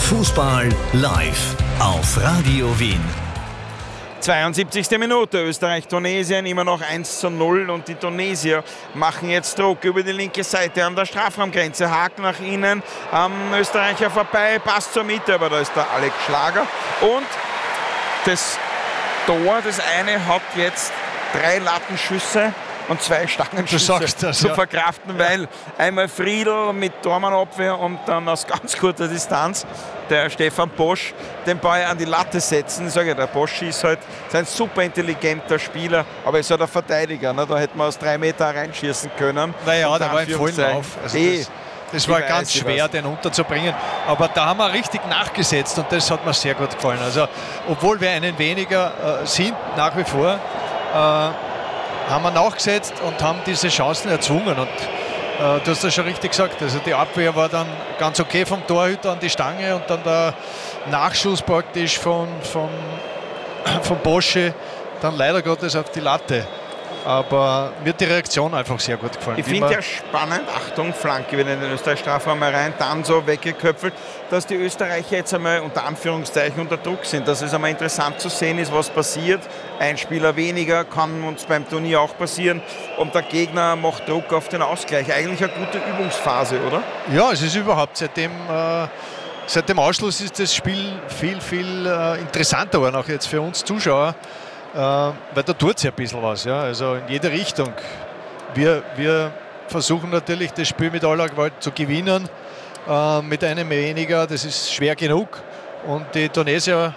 Fußball live auf Radio Wien. 72. Minute, Österreich-Tunesien, immer noch 1:0 und die Tunesier machen jetzt Druck über die linke Seite an der Strafraumgrenze. Haken nach innen, am Österreicher vorbei, passt zur Mitte, aber da ist der Alex Schlager. Und das Tor, das eine hat jetzt 3 Lattenschüsse und 2 Stangenschüsse zu verkraften, weil einmal Friedl mit Tormannabwehr und dann aus ganz kurzer Distanz der Stefan Bosch den Ball an die Latte setzen. Ich sage ja, der Bosch ist halt ein super intelligenter Spieler, aber ist halt ein Verteidiger. Ne? Da hätte man aus 3 Meter reinschießen können. Naja, der war im vollen Lauf. Also das war ganz schwer, den unterzubringen. Aber da haben wir richtig nachgesetzt und das hat mir sehr gut gefallen. Also, obwohl wir einen weniger sind, nach wie vor, haben wir nachgesetzt und haben diese Chancen erzwungen. Und du hast das schon richtig gesagt. Also die Abwehr war dann ganz okay vom Torhüter an die Stange und dann der Nachschuss praktisch von Bosche dann leider Gottes auf die Latte. Aber mir hat die Reaktion einfach sehr gut gefallen. Ich finde ja spannend, Achtung, Flanke wieder in den Österreich-Strafraum rein, dann so weggeköpfelt, dass die Österreicher jetzt einmal unter Anführungszeichen unter Druck sind. Dass es einmal interessant zu sehen ist, was passiert. Ein Spieler weniger kann uns beim Turnier auch passieren und der Gegner macht Druck auf den Ausgleich. Eigentlich eine gute Übungsphase, oder? Ja, es ist überhaupt seit dem Ausschluss ist das Spiel viel interessanter geworden, auch jetzt für uns Zuschauer. Weil da tut es ja ein bisschen was, ja? Also in jede Richtung. Wir versuchen natürlich das Spiel mit aller Gewalt zu gewinnen, mit einem weniger, das ist schwer genug. Und die Tunesier,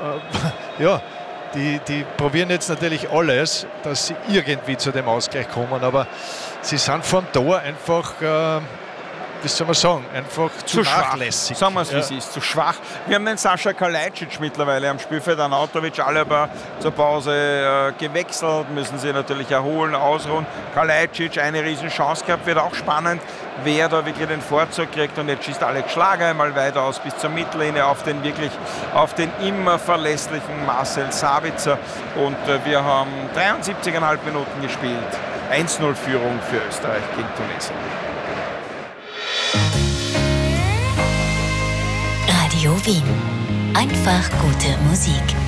die probieren jetzt natürlich alles, dass sie irgendwie zu dem Ausgleich kommen, aber sie sind vom Tor einfach, wie soll man sagen, einfach zu nachlässig. Sagen wir es, wie es ist, zu schwach. Wir haben den Sascha Kalajdzic mittlerweile am Spielfeld, Arnautovic, alle aber zur Pause gewechselt, müssen sie natürlich erholen, ausruhen. Kalajdzic eine riesen Chance gehabt, wird auch spannend, wer da wirklich den Vorzug kriegt. Und jetzt schießt Alex Schlager einmal weiter aus bis zur Mittellinie auf den immer verlässlichen Marcel Sabitzer. Und wir haben 73,5 Minuten gespielt. 1:0 Führung für Österreich gegen Tunesien. Radio Wien. Einfach gute Musik.